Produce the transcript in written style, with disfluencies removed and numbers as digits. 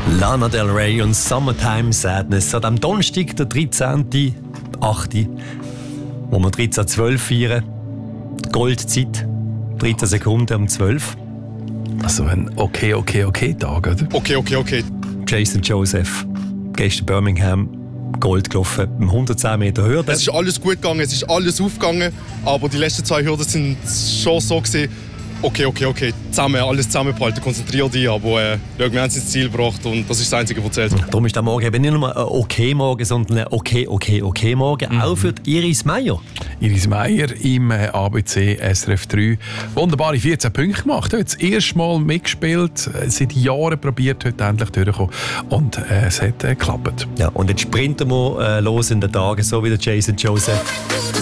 Lana Del Rey und Summertime Sadness. An am Donnerstag, der 13.8., wo wir 13.12 feiern. Goldzeit, 13 Sekunden um 12. Also ein Okay-Tag, oder? Okay. Jason Joseph, gestern Birmingham, Gold gelaufen, 110 Meter Hürde. Es ist alles gut gegangen, es ist alles aufgegangen, aber die letzten 2 Hürden sind schon so gewesen. Okay. Alles zusammenbehalten, konzentrier dich, aber wir haben es ins Ziel gebracht und das ist das Einzige, was zählt. Darum ist der Morgen eben nicht nur ein Okay-Morgen, sondern ein Okay-Morgen. Auch für Iris Meier. Iris Meier im ABC SRF 3. Wunderbare 14 Punkte gemacht. Hat das erste Mal mitgespielt, seit Jahren probiert, heute endlich durchgekommen. Und es hat geklappt. Ja, und jetzt sprinten wir los in den Tagen, so wie der Jason Joseph.